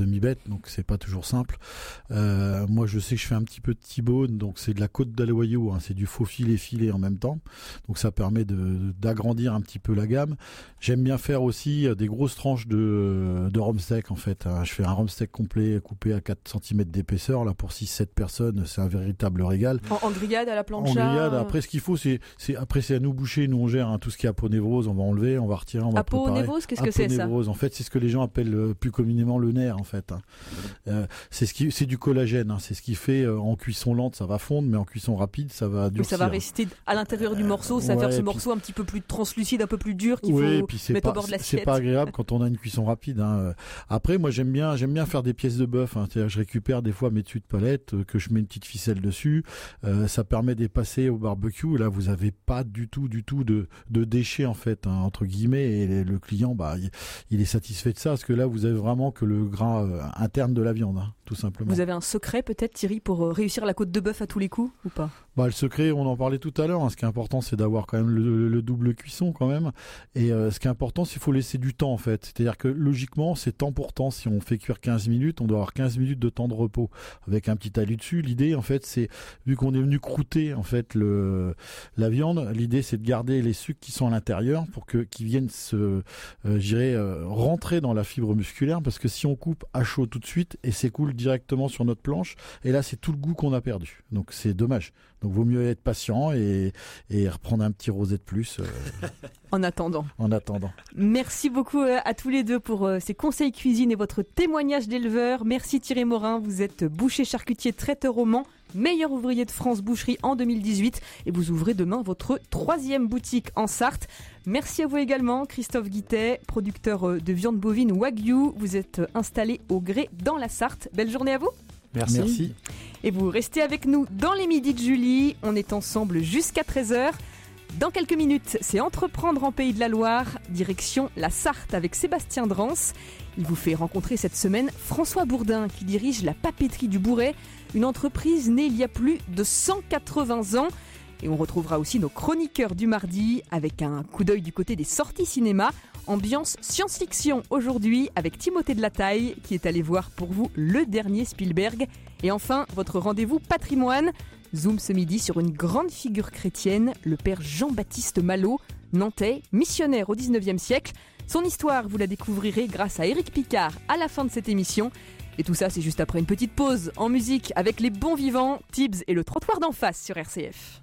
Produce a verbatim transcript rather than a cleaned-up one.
demi-bête, donc c'est pas toujours simple. Euh, moi, je sais que je fais un petit peu de T-bone, donc c'est de la côte d'Aloyau, hein, c'est du faux filet filet en même temps, donc ça permet de, d'agrandir un petit peu la gamme. J'aime bien faire aussi des grosses tranches de, de rhum steak en fait. Hein. Je fais un rhum steak complet coupé à quatre centimètres d'épaisseur, là pour six sept personnes, c'est un véritable régal. En, en grillade à la plancha. En grillade, après ce qu'il faut, c'est, c'est après c'est à nous boucher, nous on gère hein, tout ce qui est aponévrose, on va enlever, on va retirer, on va préparer. Aponévrose, qu'est-ce que c'est ça ? Aponévrose, en fait, c'est ce que les gens appellent euh, plus communément le nerf en fait. Hein. Euh, c'est ce qui, c'est du collagène, hein, c'est ce qui fait euh, en cuisson lente ça va fondre, mais en cuisson rapide ça va durcir. Mais ça va rester à l'intérieur du morceau, ça va ouais, faire ce puis... morceau un petit peu plus translucide, un peu plus dur qu'il oui, faut puis c'est mettre pas, au bord de l'assiette. C'est pas agréable quand on a une cuisson rapide. Hein. Après, moi j'aime bien, j'aime bien faire des pièces de bœuf. Hein. C'est-à-dire, je récupère des fois mes dessus de palette, euh, que je mets une petite ficelle dessus. Euh, ça permet de les passer au barbecue. Là, vous avez pas du tout, du tout de, de déchets en fait hein, entre guillemets. Et le client, bah, il, il est satisfait de ça parce que là, vous avez vraiment que le gras euh, interne de la viande, hein, tout simplement. Vous avez un secret peut-être, Thierry, pour euh, réussir la côte de bœuf à tous les coups ou pas ? Bah, le secret, on en parlait tout à l'heure. Hein. Ce qui est important, c'est d'avoir quand même le, le, le double cuisson quand même. Et euh, ce qui est important, c'est qu'il faut laisser du temps en fait. C'est-à-dire que logiquement, c'est temps pour temps. Si on fait cuire quinze minutes, on doit avoir quinze minutes de temps de repos avec un petit alu dessus. L'idée, en fait, c'est vu qu'on est venu croûter en fait le la viande, l'idée c'est de garder les sucres qui sont à l'intérieur pour que qu'ils viennent se, euh, j'irais euh, rentrer dans la fibre musculaire. Parce que si on coupe à chaud tout de suite et s'écoule directement sur notre planche, et là c'est tout le goût qu'on a perdu. Donc c'est dommage. Donc vaut mieux être patient et, et reprendre un petit rosé de plus. Euh, en attendant. En attendant. Merci beaucoup à tous les deux pour ces conseils cuisine et votre témoignage d'éleveur. Merci Thierry Morin, vous êtes boucher charcutier traiteur au Mans, meilleur ouvrier de France boucherie en deux mille dix-huit et vous ouvrez demain votre troisième boutique en Sarthe. Merci à vous également Christophe Guittet, producteur de viande bovine Wagyu. Vous êtes installé au Grès dans la Sarthe. Belle journée à vous. Merci. Merci. Et vous restez avec nous dans les midis de Julie. On est ensemble jusqu'à treize heures. Dans quelques minutes, c'est Entreprendre en Pays de la Loire, direction la Sarthe avec Sébastien Drance. Il vous fait rencontrer cette semaine François Bourdin qui dirige la papeterie du Bourret, une entreprise née il y a plus de cent quatre-vingts ans. Et on retrouvera aussi nos chroniqueurs du mardi avec un coup d'œil du côté des sorties cinéma. Ambiance science-fiction aujourd'hui avec Timothée de la Taille qui est allé voir pour vous le dernier Spielberg. Et enfin, votre rendez-vous patrimoine. Zoom ce midi sur une grande figure chrétienne, le père Jean-Baptiste Malot, nantais, missionnaire au dix-neuvième siècle. Son histoire, vous la découvrirez grâce à Éric Picard à la fin de cette émission. Et tout ça, c'est juste après une petite pause en musique avec les bons vivants, Tibbs et le trottoir d'en face sur R C F.